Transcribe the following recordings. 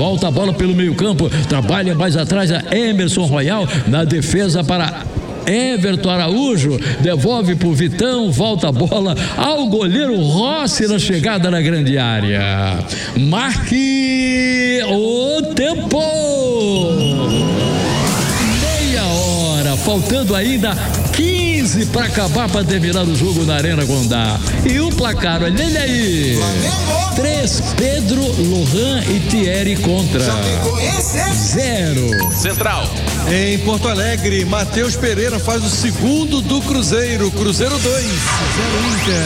volta a bola pelo meio campo, trabalha mais atrás a Emerson Royal, na defesa para Everton Araújo, devolve pro Vitão, volta a bola ao goleiro Rossi na chegada na grande área. Marque o tempo! Meia hora, faltando ainda 15 para acabar, para terminar o jogo na Arena Condá. E o placar, olha ele aí: 3, Pedro, Lohan e Thierry contra 0. Central. Em Porto Alegre, Matheus Pereira faz o segundo do Cruzeiro. Cruzeiro 2, 0 Inter.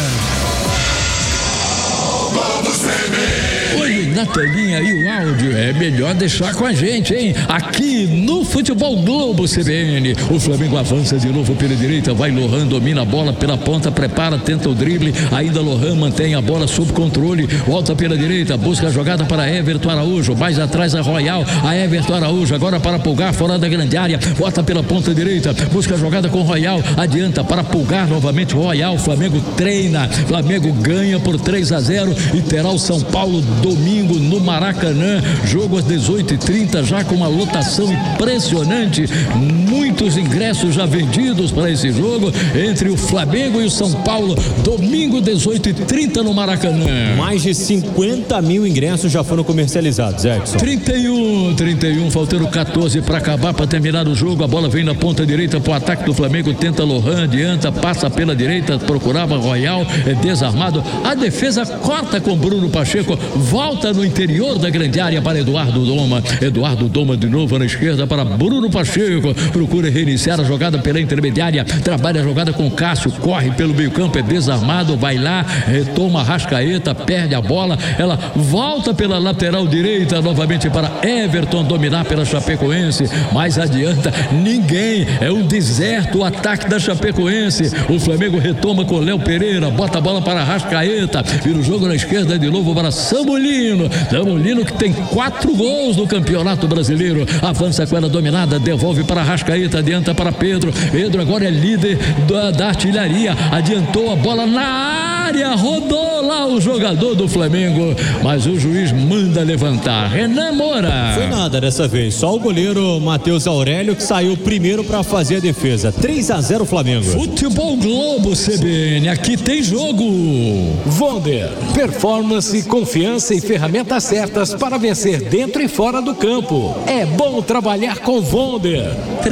Oi, na telinha e o áudio é melhor deixar com a gente, hein? Aqui no Futebol Globo CBN, o Flamengo avança de novo pela direita, vai Lohan, domina a bola pela ponta, prepara, tenta o drible, ainda Lohan mantém a bola sob controle, volta pela direita, busca a jogada para Everton Araújo, mais atrás a Royal, a Everton Araújo, agora para Pulgar, fora da grande área, volta pela ponta direita, busca a jogada com Royal, adianta para Pulgar, novamente Royal, Flamengo treina, Flamengo ganha por 3-0 e terá o São Paulo domingo no Maracanã, jogo às 18h30, já com uma lotação impressionante, muitos ingressos já vendidos para esse jogo entre o Flamengo e o São Paulo, domingo 18h30 no Maracanã. Mais de 50 mil ingressos já foram comercializados, Edson. 31, faltando 14 para acabar, para terminar o jogo, a bola vem na ponta direita para o ataque do Flamengo, tenta Lohan, adianta, passa pela direita, procurava Royal, é desarmado, a defesa corta com Bruno Pacheco, volta no interior da grande área para Eduardo Doma de novo na esquerda para Bruno Pacheco, procura reiniciar a jogada pela intermediária, trabalha a jogada com Cássio, corre pelo meio campo, é desarmado, vai lá, retoma Arrascaeta, perde a bola, ela volta pela lateral direita novamente para Everton dominar pela Chapecoense, mais adianta ninguém, é um deserto o ataque da Chapecoense, o Flamengo retoma com Léo Pereira, bota a bola para Arrascaeta, vira o jogo na esquerda de novo para Samulino que tem 4 gols no Campeonato Brasileiro, avança com ela dominada, devolve para Arrascaeta, adianta para Pedro agora é líder da artilharia, adiantou a bola na área, rodou lá o jogador do Flamengo, mas o juiz manda levantar. Renan Moura. Foi nada dessa vez, só o goleiro Matheus Aurélio que saiu primeiro para fazer a defesa. 3-0 Flamengo. Futebol Globo CBN, aqui tem jogo. Vonder, performance, confiança e ferramentas certas para vencer dentro e fora do campo. É bom trabalhar com Vonder.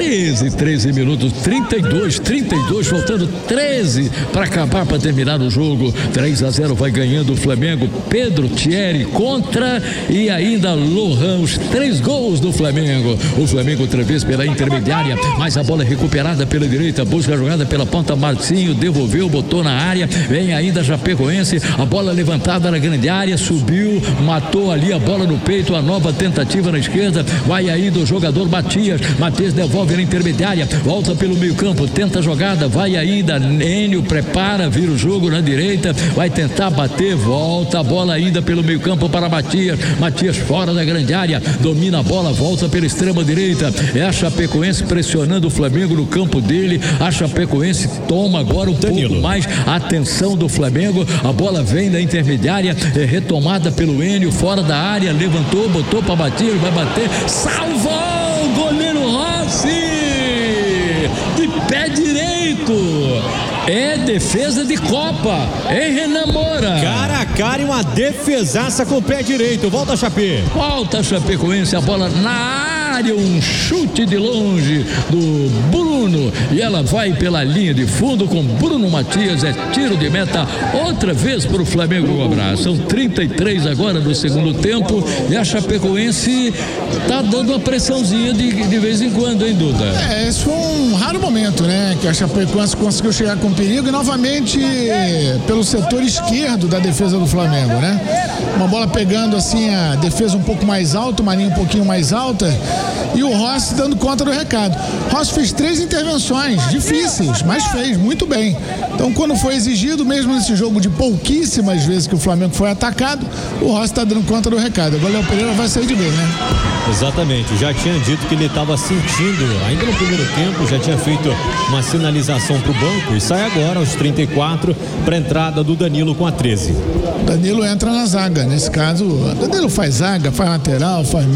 13 minutos, 32, faltando 13 para acabar, para terminar o jogo. 3-0 vai ganhando o Flamengo. Pedro, Thierry contra e ainda Lohan, os 3 gols do Flamengo. O Flamengo outra vez pela intermediária, mas a bola é recuperada pela direita, busca a jogada pela ponta, Marcinho devolveu, botou na área, vem ainda Chapecoense, a bola levantada na grande área, subiu, matou ali a bola no peito, a nova tentativa na esquerda, vai ainda o jogador Matias devolve na intermediária, volta pelo meio campo, tenta a jogada, vai ainda Enio, prepara, vira o jogo na direita, vai tentar bater, volta a bola ainda pelo meio campo para Matias fora da grande área, domina a bola, volta pela extrema direita, é a Chapecoense pressionando o Flamengo no campo dele, a Chapecoense toma agora um pouco mais a atenção do Flamengo, a bola vem da intermediária, é retomada pelo Enio, fora da área, levantou, botou para Matias, vai bater, salvou o goleiro Rossi de pé direito. É defesa de Copa, hein, Renan Moura? Cara a cara e uma defesaça com o pé direito. Volta a Chapecoense, a bola na área, um chute de longe do Bruno e ela vai pela linha de fundo com Bruno Matias, é tiro de meta outra vez para o Flamengo cobrar. São 33 agora do segundo tempo e a Chapecoense tá dando uma pressãozinha de vez em quando, hein, Duda? Esse foi um raro momento, né, que a Chapecoense conseguiu chegar com perigo e novamente pelo setor esquerdo da defesa do Flamengo, né? Uma bola pegando assim a defesa um pouco mais alta, uma linha um pouquinho mais alta e o Rossi dando conta do recado. Rossi fez 3 intervenções difíceis, mas fez muito bem. Então quando foi exigido, mesmo nesse jogo de pouquíssimas vezes que o Flamengo foi atacado, o Rossi está dando conta do recado. Agora o Léo Pereira vai sair de vez, né? Exatamente, já tinha dito que ele estava sentindo, ainda no primeiro tempo, já tinha feito uma sinalização para o banco e sai agora aos 34 para a entrada do Danilo com a 13. Danilo entra na zaga, nesse caso, Danilo faz zaga, faz lateral, faz